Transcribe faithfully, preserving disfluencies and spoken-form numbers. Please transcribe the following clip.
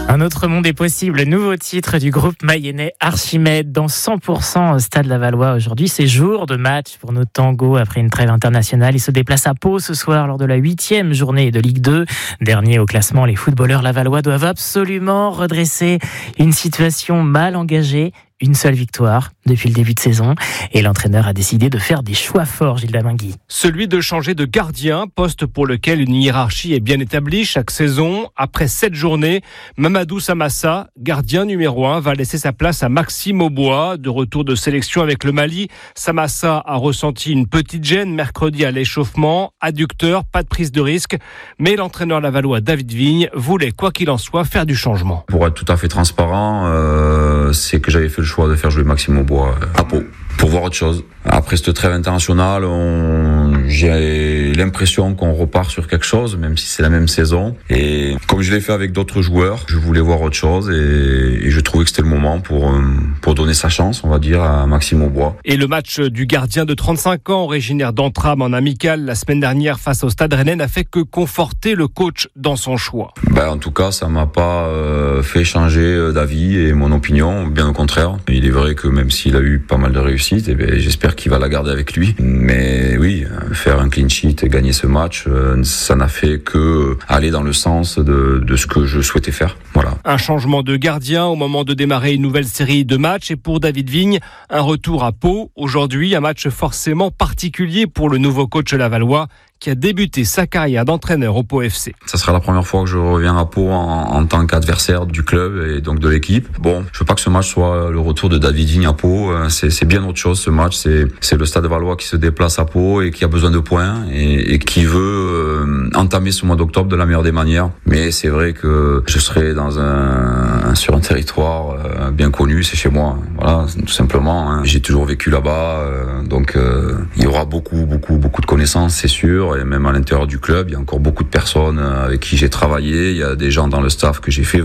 Un autre monde est possible. Nouveau titre du groupe mayennais Archimède dans cent pour cent Stade Lavallois aujourd'hui. C'est jour de match pour nos tangos après une trêve internationale. Ils se déplacent à Pau ce soir lors de la huitième journée de Ligue deux. Dernier au classement, les footballeurs lavallois doivent absolument redresser une situation mal engagée. Une seule victoire depuis le début de saison et l'entraîneur a décidé de faire des choix forts, Gilles Damingui. Celui de changer de gardien, poste pour lequel une hiérarchie est bien établie chaque saison. Après sept journées, Mamadou Samassa, gardien numéro un, va laisser sa place à Maxime Aubois. De retour de sélection avec le Mali, Samassa a ressenti une petite gêne mercredi à l'échauffement. Adducteur, pas de prise de risque. Mais l'entraîneur lavallois David Vigne voulait, quoi qu'il en soit, faire du changement. Pour être tout à fait transparent, euh, c'est que j'avais fait le choix de faire jouer Maxime Aubois à Pau pour voir autre chose. Après cette trêve internationale, on... j'ai l'impression qu'on repart sur quelque chose, même si c'est la même saison. Et comme je l'ai fait avec d'autres joueurs, je voulais voir autre chose et, et je trouvais que c'était le moment pour, pour donner sa chance, on va dire, à Maxime Aubois. Et le match du gardien de trente-cinq ans, originaire d'Antram en amical, la semaine dernière face au Stade Rennais, n'a fait que conforter le coach dans son choix. Ben, en tout cas, ça m'a pas euh, fait changer d'avis et mon opinion, bien au contraire. Il est vrai que même s'il a eu pas mal de réussites, eh bien, j'espère qu'il va la garder avec lui. Mais oui, faire un clean sheet et gagner ce match, ça n'a fait que aller dans le sens de, de ce que je souhaitais faire. Voilà. Un changement de gardien au moment de démarrer une nouvelle série de matchs. Et pour David Vigne, un retour à Pau. Aujourd'hui, un match forcément particulier pour le nouveau coach lavallois qui a débuté sa carrière d'entraîneur au Pau F C. Ça sera la première fois que je reviens à Pau en, en tant qu'adversaire du club et donc de l'équipe. Bon, je veux pas que ce match soit le retour de David Vigne à Pau. C'est, c'est bien autre chose, ce match. C'est, c'est le Stade Lavallois qui se déplace à Pau et qui a besoin de points et, et qui veut euh, entamer ce mois d'octobre de la meilleure des manières. Mais c'est vrai que je serai dans un, sur un territoire euh, bien connu, c'est chez moi. Voilà, tout simplement. Hein. J'ai toujours vécu là-bas, euh, donc euh, il y aura beaucoup, beaucoup, beaucoup de connaissances, c'est sûr. Et même à l'intérieur du club, il y a encore beaucoup de personnes avec qui j'ai travaillé. Il y a des gens dans le staff que j'ai fait